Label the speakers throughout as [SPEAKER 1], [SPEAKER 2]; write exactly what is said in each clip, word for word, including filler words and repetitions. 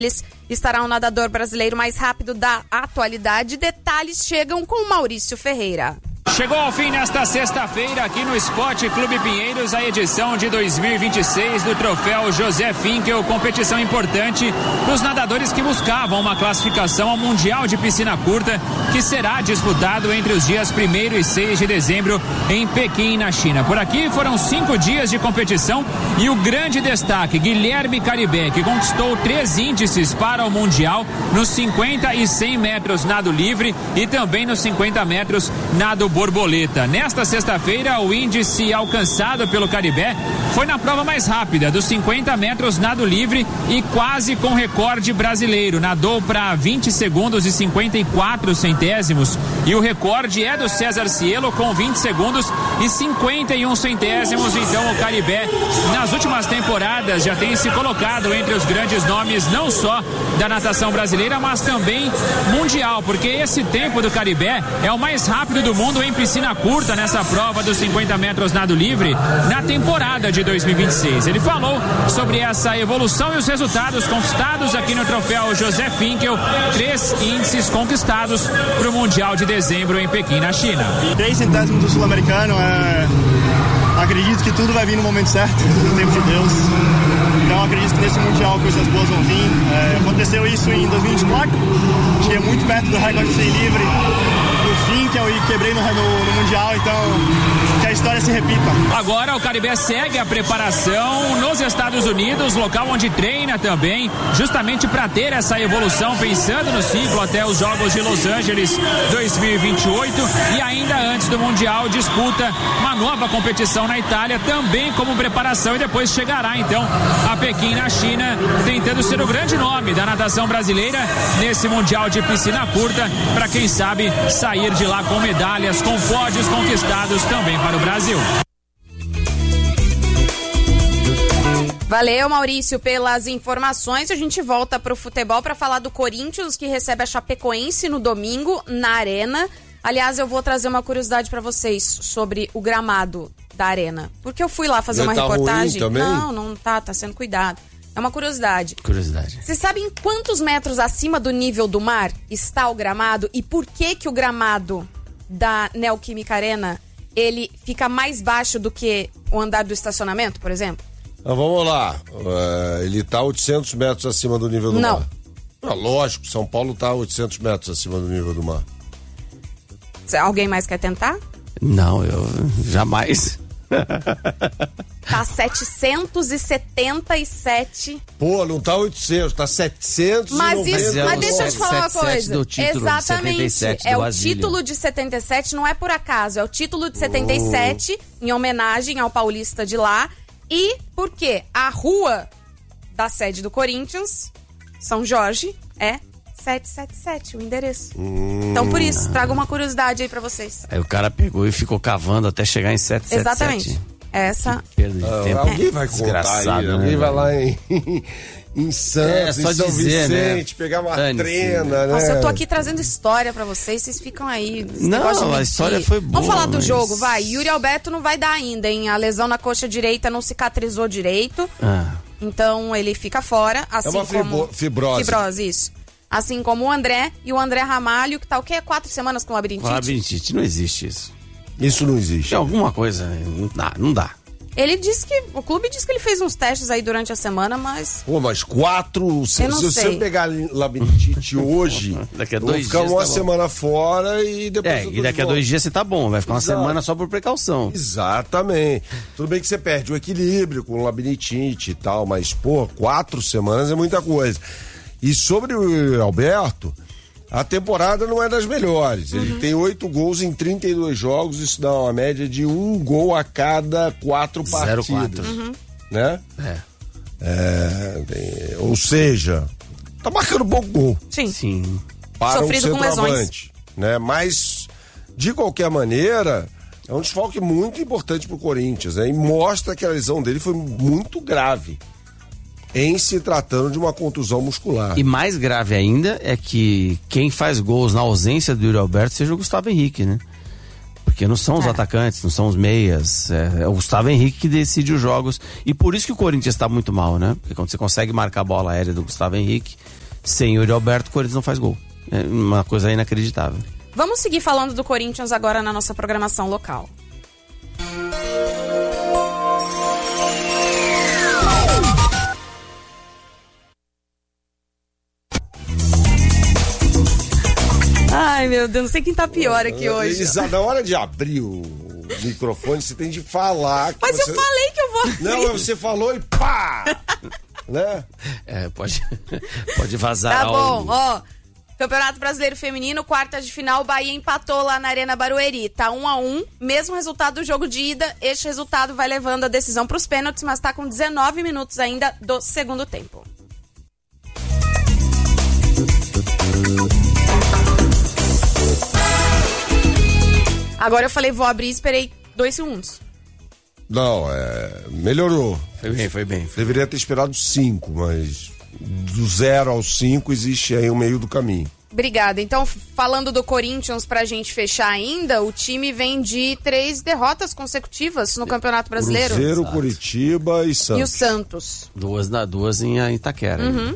[SPEAKER 1] estará o nadador brasileiro mais rápido da atualidade. Detalhes chegam com Maurício Ferreira.
[SPEAKER 2] Chegou ao fim nesta sexta-feira aqui no Esporte Clube Pinheiros a edição de dois mil e vinte e seis do troféu José Finkel, competição importante para os nadadores que buscavam uma classificação ao Mundial de Piscina Curta, que será disputado entre os dias primeiro e seis de dezembro em Pequim, na China. Por aqui foram cinco dias de competição e o grande destaque, Guilherme Caribé, que conquistou três índices para o Mundial nos cinquenta e cem metros nado livre e também nos cinquenta metros nado borboleta. Nesta sexta-feira, o índice alcançado pelo Caribé foi na prova mais rápida, dos cinquenta metros nado livre e quase com recorde brasileiro. Nadou para vinte segundos e cinquenta e quatro centésimos e o recorde é do César Cielo com vinte segundos e cinquenta e um centésimos. Então o Caribé, nas últimas temporadas, já tem se colocado entre os grandes nomes, não só da natação brasileira, mas também mundial, porque esse tempo do Caribé é o mais rápido do mundo em piscina curta nessa prova dos cinquenta metros nado livre na temporada de dois mil e vinte e seis. Ele falou sobre essa evolução e os resultados conquistados aqui no troféu José Finkel, três índices conquistados para o Mundial de dezembro em Pequim, na China.
[SPEAKER 3] Três centésimos do sul-americano, é... acredito que tudo vai vir no momento certo, no tempo de Deus. Então acredito que nesse Mundial coisas boas vão vir. É... aconteceu isso em dois mil e vinte e quatro, cheguei muito perto do recorde de cem livre no Finkel e quebrei no, no, no Mundial, então que a história se repita.
[SPEAKER 2] Agora o Caribé segue a preparação nos Estados Unidos, local onde treina também, justamente para ter essa evolução, pensando no ciclo até os Jogos de Los Angeles dois mil e vinte e oito, e ainda antes do Mundial disputa uma nova competição na Itália, também como preparação, e depois chegará então a Pequim, na China, tentando ser o grande nome da natação brasileira nesse Mundial de Piscina Curta, para quem sabe sair de lá com medalhas, com pódios conquistados também para o Brasil.
[SPEAKER 1] Valeu, Maurício, pelas informações. A gente volta para o futebol para falar do Corinthians, que recebe a Chapecoense no domingo na Arena. Aliás, eu vou trazer uma curiosidade para vocês sobre o gramado da Arena, porque eu fui lá fazer uma
[SPEAKER 4] tá
[SPEAKER 1] reportagem.
[SPEAKER 4] Ruim também?
[SPEAKER 1] Não, não tá, tá sendo cuidado. É uma curiosidade.
[SPEAKER 5] Curiosidade.
[SPEAKER 1] Vocês sabem quantos metros acima do nível do mar está o gramado e por que que o gramado da Neoquímica Arena, ele fica mais baixo do que o andar do estacionamento, por exemplo?
[SPEAKER 4] Então, vamos lá. Uh, ele está oitocentos metros acima do nível do
[SPEAKER 1] Não.
[SPEAKER 4] mar. Ah, lógico, São Paulo está oitocentos metros acima do nível do mar.
[SPEAKER 1] Alguém mais quer tentar?
[SPEAKER 5] Não, eu jamais.
[SPEAKER 1] Tá setecentos e setenta e sete.
[SPEAKER 4] Pô, não tá oitocentos, tá setecentos.
[SPEAKER 1] Mas isso, mas deixa eu te falar uma
[SPEAKER 5] setenta e sete
[SPEAKER 1] coisa.
[SPEAKER 5] do título de setenta e sete
[SPEAKER 1] é
[SPEAKER 5] do
[SPEAKER 1] o
[SPEAKER 5] Basílio.
[SPEAKER 1] título de setenta e sete, não é por acaso, é o título de setenta e sete
[SPEAKER 4] Oh.
[SPEAKER 1] em homenagem ao paulista de lá. E por quê? A rua da sede do Corinthians, São Jorge, é setecentos e setenta e sete, o endereço.
[SPEAKER 4] Hum.
[SPEAKER 1] Então, por isso, trago uma curiosidade aí pra vocês.
[SPEAKER 5] Aí o cara pegou e ficou cavando até chegar em setecentos e setenta e sete.
[SPEAKER 1] Exatamente. Essa...
[SPEAKER 5] Perda de
[SPEAKER 4] Ah,
[SPEAKER 5] tempo.
[SPEAKER 4] alguém vai contar
[SPEAKER 5] Desgraçado,
[SPEAKER 4] aí,
[SPEAKER 5] né,
[SPEAKER 4] alguém vai
[SPEAKER 5] velho?
[SPEAKER 4] lá em, em Santos,
[SPEAKER 5] É, só
[SPEAKER 4] em São
[SPEAKER 5] dizer,
[SPEAKER 4] Vicente,
[SPEAKER 5] né?
[SPEAKER 4] pegar uma
[SPEAKER 5] Dane-se,
[SPEAKER 4] trena,
[SPEAKER 5] né?
[SPEAKER 4] né?
[SPEAKER 1] Nossa, eu tô aqui trazendo história pra vocês, vocês ficam aí. esse
[SPEAKER 5] Não,
[SPEAKER 1] negócio de
[SPEAKER 5] a
[SPEAKER 1] mentir.
[SPEAKER 5] história foi boa,
[SPEAKER 1] Vamos falar do
[SPEAKER 5] mas-
[SPEAKER 1] jogo, vai. Yuri Alberto não vai dar ainda, hein? A lesão na coxa direita não cicatrizou direito.
[SPEAKER 5] Ah.
[SPEAKER 1] Então ele fica fora, assim
[SPEAKER 4] uma
[SPEAKER 1] como...
[SPEAKER 4] fibro- fibrose.
[SPEAKER 1] Fibrose, isso. Assim como o André e o André Ramalho, que tá o quê? Quatro semanas com labirintite?
[SPEAKER 5] Labirintite, não existe isso.
[SPEAKER 4] Isso não existe.
[SPEAKER 5] Tem alguma coisa, não dá, não dá.
[SPEAKER 1] Ele disse que... O clube disse que ele fez uns testes aí durante a semana, mas...
[SPEAKER 4] Pô, mas quatro... Se,
[SPEAKER 1] Eu não
[SPEAKER 4] se você
[SPEAKER 1] sei.
[SPEAKER 4] pegar labirintite hoje,
[SPEAKER 5] Daqui a
[SPEAKER 4] eu vou
[SPEAKER 5] dois
[SPEAKER 4] ficar
[SPEAKER 5] dias
[SPEAKER 4] uma
[SPEAKER 5] tá bom.
[SPEAKER 4] semana fora e depois
[SPEAKER 5] É,
[SPEAKER 4] eu tô
[SPEAKER 5] e daqui
[SPEAKER 4] de
[SPEAKER 5] a
[SPEAKER 4] volta.
[SPEAKER 5] dois dias você tá bom, vai ficar uma
[SPEAKER 4] Exato.
[SPEAKER 5] semana só por precaução.
[SPEAKER 4] Exatamente. Tudo bem que você perde o equilíbrio com labirintite e tal, mas, pô, quatro semanas é muita coisa. E sobre o Alberto, a temporada não é das melhores. Ele
[SPEAKER 1] Uhum.
[SPEAKER 4] tem oito gols em trinta e dois jogos, isso dá uma média de um gol a cada quatro
[SPEAKER 5] Zero
[SPEAKER 4] partidas.
[SPEAKER 5] quatro.
[SPEAKER 1] Uhum.
[SPEAKER 4] Né?
[SPEAKER 5] É.
[SPEAKER 4] É, tem- ou seja, tá marcando pouco gol
[SPEAKER 1] Sim.
[SPEAKER 5] Sim.
[SPEAKER 4] para
[SPEAKER 1] Sofrido
[SPEAKER 4] um
[SPEAKER 1] com lesões.
[SPEAKER 4] centroavante, né? Mas, de qualquer maneira, é um desfalque muito importante pro Corinthians, né? E mostra que a lesão dele foi muito grave em se tratando de uma contusão muscular.
[SPEAKER 5] E mais grave ainda é que quem faz gols na ausência do Yuri Alberto seja o Gustavo Henrique, né? Porque Porque não são os
[SPEAKER 1] é.
[SPEAKER 5] atacantes, não são os meias. É, é o Gustavo Henrique que decide os jogos. E por isso que o Corinthians está muito mal, né? Porque quando você consegue marcar a bola aérea do Gustavo Henrique, sem o Yuri Alberto, o Corinthians não faz gol. É uma coisa inacreditável.
[SPEAKER 1] Vamos seguir falando do Corinthians agora na nossa programação local. Ai, meu Deus, não sei quem tá pior aqui hoje.
[SPEAKER 4] Elisa, na hora de abrir o microfone, você tem de falar.
[SPEAKER 1] Mas
[SPEAKER 4] você...
[SPEAKER 1] eu falei que eu vou abrir.
[SPEAKER 4] Não, mas você falou e pá! Né?
[SPEAKER 5] É, pode, pode vazar
[SPEAKER 1] Tá
[SPEAKER 5] algo.
[SPEAKER 1] bom, ó. Campeonato Brasileiro Feminino, quarta de final, Bahia empatou lá na Arena Barueri. Tá um a um, mesmo resultado do jogo de ida. Este resultado vai levando a decisão pros pênaltis, mas tá com dezenove minutos ainda do segundo tempo. Agora eu falei, vou abrir e esperei dois segundos.
[SPEAKER 4] Não, é... melhorou.
[SPEAKER 5] Foi bem, foi bem.
[SPEAKER 4] Deveria ter esperado cinco, mas do zero ao cinco existe aí o meio do caminho.
[SPEAKER 1] Obrigada. Então, falando do Corinthians, pra gente fechar ainda, o time vem de três derrotas consecutivas no Campeonato Brasileiro.
[SPEAKER 4] Cruzeiro, Curitiba e Santos.
[SPEAKER 1] E o Santos.
[SPEAKER 5] Duas, na, duas em Itaquera.
[SPEAKER 1] Uhum.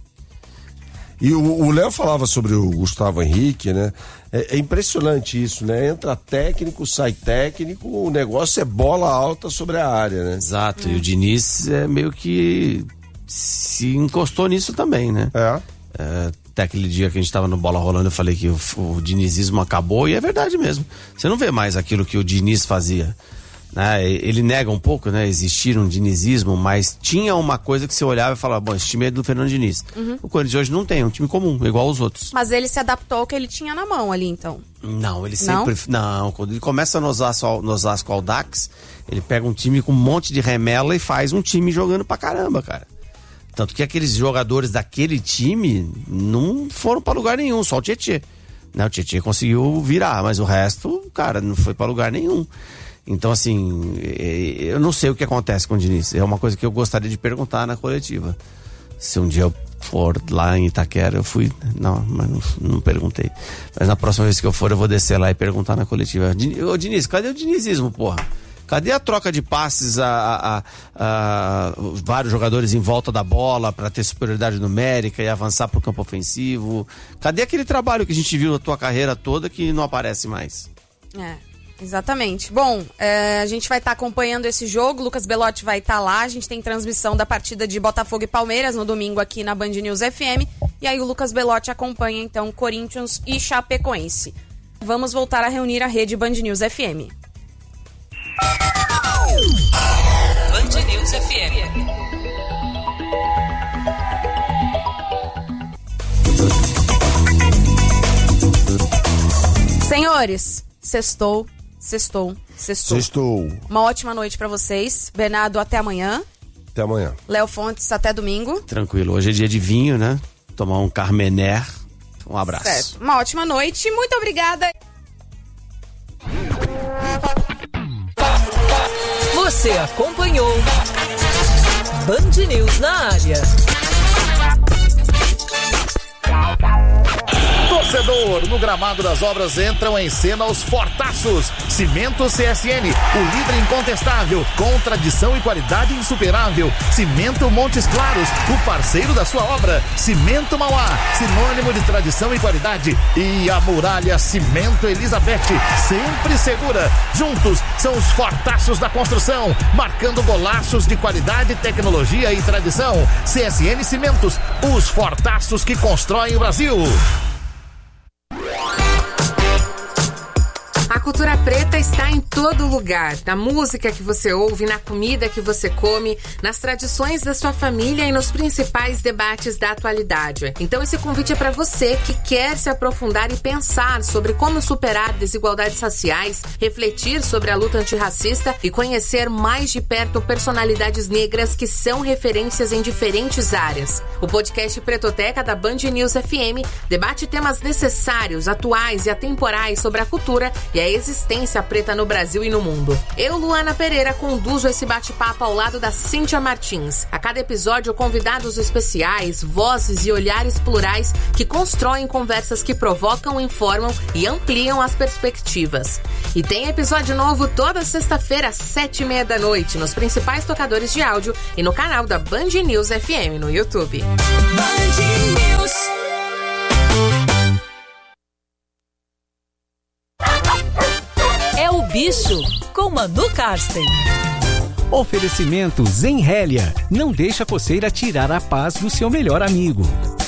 [SPEAKER 4] E o Léo falava sobre o Gustavo Henrique, né? É, é impressionante isso, né? Entra técnico, sai técnico, o negócio é bola alta sobre a área, né?
[SPEAKER 5] Exato, é. E o Diniz é meio que se encostou nisso também, né?
[SPEAKER 4] É.
[SPEAKER 5] é até aquele dia que a gente tava no Bola Rolando, eu falei que o, o dinizismo acabou, e é verdade mesmo. Você não vê mais aquilo que o Diniz fazia. Né? Ele nega um pouco, né? Existir um dinizismo, mas tinha uma coisa que você olhava e falava, bom, esse time é do Fernando Diniz. Uhum. O Corinthians hoje não tem, é um time comum, igual aos outros.
[SPEAKER 1] Mas ele se adaptou ao que ele tinha na mão ali, então?
[SPEAKER 5] Não, ele sempre... Não, não quando ele começa no Osasco, no Osasco Audax, ele pega um time com um monte de remela e faz um time jogando pra caramba, cara. Tanto que aqueles jogadores daquele time não foram pra lugar nenhum, só o Tietê. Né? O Tietê conseguiu virar, mas o resto, cara, não foi pra lugar nenhum. Então, assim, eu não sei o que acontece com o Diniz. É uma coisa que eu gostaria de perguntar na coletiva. Se um dia eu for lá em Itaquera, eu fui... Não, mas não, não perguntei. Mas na próxima vez que eu for, eu vou descer lá e perguntar na coletiva. Ô, Diniz, cadê o dinizismo, porra? Cadê a troca de passes a, a, a, a vários jogadores em volta da bola para ter superioridade numérica e avançar pro campo ofensivo? Cadê aquele trabalho que a gente viu na tua carreira toda que não aparece mais?
[SPEAKER 1] É... Exatamente. Bom, é, a gente vai estar tá acompanhando esse jogo, Lucas Belotti vai estar tá lá, a gente tem transmissão da partida de Botafogo e Palmeiras no domingo aqui na Band News F M, e aí o Lucas Belotti acompanha então Corinthians e Chapecoense. Vamos voltar a reunir a rede Band News F M.
[SPEAKER 6] Band News F M.
[SPEAKER 1] Senhores, sextou. Sextou, sextou.
[SPEAKER 4] Sextou.
[SPEAKER 1] Uma ótima noite pra vocês. Bernardo, até amanhã.
[SPEAKER 4] Até amanhã.
[SPEAKER 1] Léo Fontes, até domingo.
[SPEAKER 5] Tranquilo, hoje é dia de vinho, né? Tomar um Carmener. Um abraço.
[SPEAKER 1] Certo, uma ótima noite. Muito obrigada.
[SPEAKER 6] Você acompanhou Band News na área.
[SPEAKER 7] Torcedor, no gramado das obras entram em cena os fortaços. Cimento C S N, o líder incontestável, com tradição e qualidade insuperável. Cimento Montes Claros, o parceiro da sua obra. Cimento Mauá, sinônimo de tradição e qualidade. E a Muralha Cimento Elizabeth, sempre segura. Juntos são os fortaços da construção, marcando golaços de qualidade, tecnologia e tradição. C S N Cimentos, os fortaços que constroem o Brasil.
[SPEAKER 8] A cultura preta está em todo lugar, na música que você ouve, na comida que você come, nas tradições da sua família e nos principais debates da atualidade. Então esse convite é para você que quer se aprofundar e pensar sobre como superar desigualdades raciais, refletir sobre a luta antirracista e conhecer mais de perto personalidades negras que são referências em diferentes áreas. O podcast Pretoteca da Band News F M debate temas necessários, atuais e atemporais sobre a cultura e a resistência preta no Brasil e no mundo. Eu, Luana Pereira, conduzo esse bate-papo ao lado da Cíntia Martins. A cada episódio, convidados especiais, vozes e olhares plurais que constroem conversas que provocam, informam e ampliam as perspectivas. E tem episódio novo toda sexta-feira, às sete e meia da noite, nos principais tocadores de áudio e no canal da Band News F M no YouTube.
[SPEAKER 6] Band News. É o Bicho, com Manu Karsten.
[SPEAKER 9] Oferecimento Zenrélia. Não deixa a coceira tirar a paz do seu melhor amigo.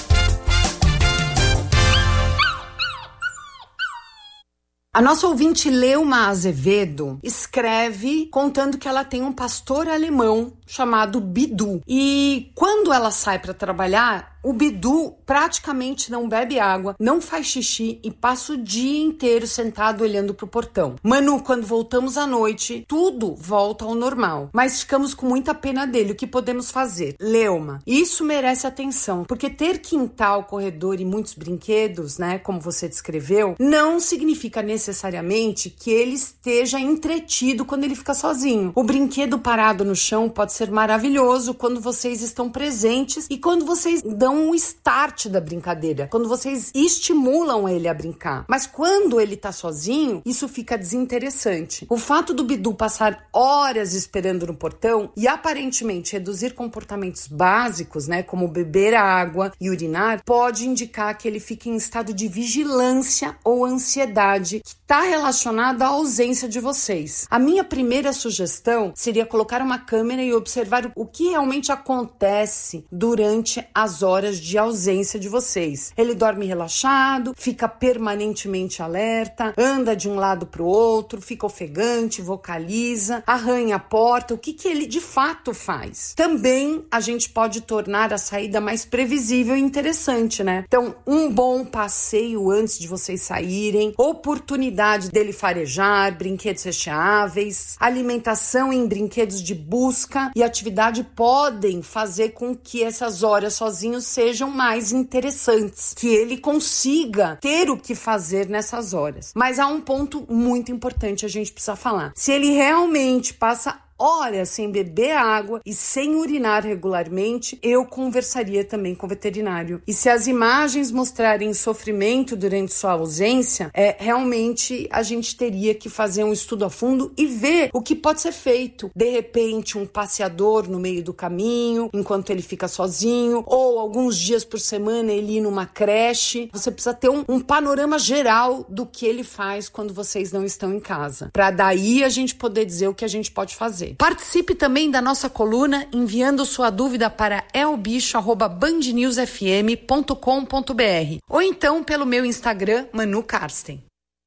[SPEAKER 10] A nossa ouvinte Leuma Azevedo escreve contando que ela tem um pastor alemão chamado Bidu. E quando ela sai para trabalhar, o Bidu praticamente não bebe água, não faz xixi e passa o dia inteiro sentado olhando pro portão. Manu, quando voltamos à noite, tudo volta ao normal, mas ficamos com muita pena dele. O que podemos fazer? Leuma, isso merece atenção, porque ter quintal, corredor e muitos brinquedos, né, como você descreveu, não significa necessariamente que ele esteja entretido quando ele fica sozinho. O brinquedo parado no chão pode ser maravilhoso quando vocês estão presentes e quando vocês dão um start da brincadeira, quando vocês estimulam ele a brincar. Mas quando ele tá sozinho, isso fica desinteressante. O fato do Bidu passar horas esperando no portão e aparentemente reduzir comportamentos básicos, né, como beber água e urinar, pode indicar que ele fica em estado de vigilância ou ansiedade que está relacionado à ausência de vocês. A minha primeira sugestão seria colocar uma câmera e observar o que realmente acontece durante as horas de ausência de vocês. Ele dorme relaxado, fica permanentemente alerta, anda de um lado para o outro, fica ofegante, vocaliza, arranha a porta, o que que ele de fato faz. Também a gente pode tornar a saída mais previsível e interessante, né? Então, um bom passeio antes de vocês saírem, oportunidade dele farejar, brinquedos recheáveis, alimentação em brinquedos de busca e atividade podem fazer com que essas horas sozinhos sejam mais interessantes, que ele consiga ter o que fazer nessas horas. Mas há um ponto muito importante a gente precisa falar. Se ele realmente passa horas sem beber água e sem urinar regularmente, eu conversaria também com o veterinário. E se as imagens mostrarem sofrimento durante sua ausência, é, realmente a gente teria que fazer um estudo a fundo e ver o que pode ser feito. De repente, um passeador no meio do caminho, enquanto ele fica sozinho, ou alguns dias por semana ele ir numa creche. Você precisa ter um, um panorama geral do que ele faz quando vocês não estão em casa, para daí a gente poder dizer o que a gente pode fazer. Participe também da nossa coluna enviando sua dúvida para elbicho arroba band news f m ponto com ponto b r ou então pelo meu Instagram, Manu Karsten.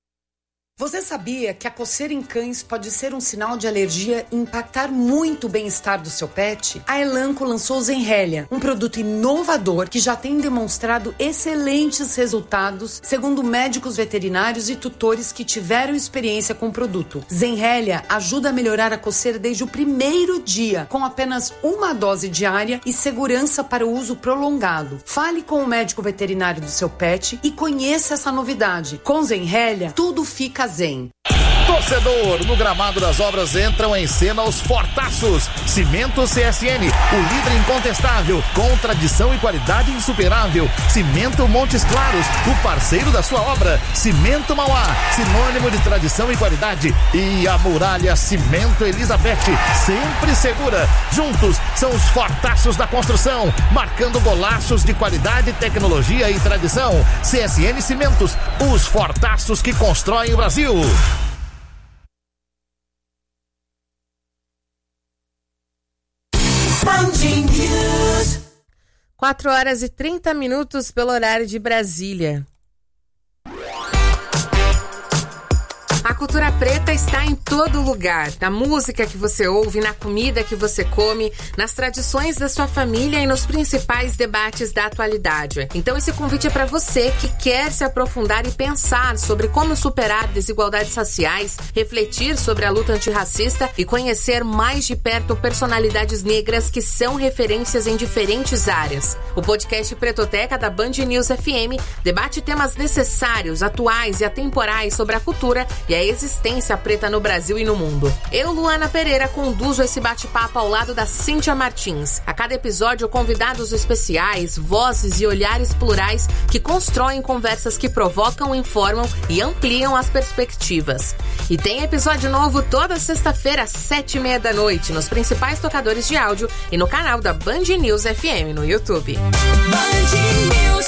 [SPEAKER 10] Você sabia que a coceira em cães pode ser um sinal de alergia e impactar muito o bem-estar do seu pet? A Elanco lançou o Zenrélia, um produto inovador que já tem demonstrado excelentes resultados, segundo médicos veterinários e tutores que tiveram experiência com o produto. Zenrélia ajuda a melhorar a coceira desde o primeiro dia, com apenas uma dose diária e segurança para o uso prolongado. Fale com o médico veterinário do seu pet e conheça essa novidade. Com Zenrélia, tudo fica zen.
[SPEAKER 7] Torcedor, no gramado das obras entram em cena os Fortaços. Cimento C S N, o líder incontestável, com tradição e qualidade insuperável. Cimento Montes Claros, o parceiro da sua obra. Cimento Mauá, sinônimo de tradição e qualidade. E a Muralha Cimento Elizabeth, sempre segura. Juntos são os Fortaços da construção, marcando golaços de qualidade, tecnologia e tradição. C S N Cimentos, os Fortaços que constroem o Brasil.
[SPEAKER 8] quatro horas e trinta minutos pelo horário de Brasília. A cultura preta está em todo lugar, na música que você ouve, na comida que você come, nas tradições da sua família e nos principais debates da atualidade. Então esse convite é para você que quer se aprofundar e pensar sobre como superar desigualdades raciais, refletir sobre a luta antirracista e conhecer mais de perto personalidades negras que são referências em diferentes áreas. O podcast Pretoteca da Band News F M debate temas necessários, atuais e atemporais sobre a cultura e a resistência preta no Brasil e no mundo. Eu, Luana Pereira, conduzo esse bate-papo ao lado da Cíntia Martins. A cada episódio, convidados especiais, vozes e olhares plurais que constroem conversas que provocam, informam e ampliam as perspectivas. E tem episódio novo toda sexta-feira às sete e meia da noite nos principais tocadores de áudio e no canal da Band News F M no YouTube.
[SPEAKER 6] Band News.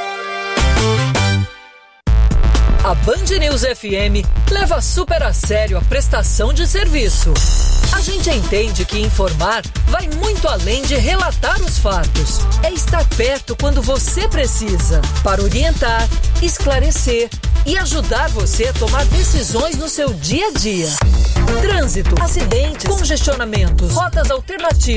[SPEAKER 6] A Band News F M leva super a sério a prestação de serviço. A gente entende que informar vai muito além de relatar os fatos. É estar perto quando você precisa, para orientar, esclarecer e ajudar você a tomar decisões no seu dia a dia. Trânsito, acidentes, congestionamentos, rotas alternativas.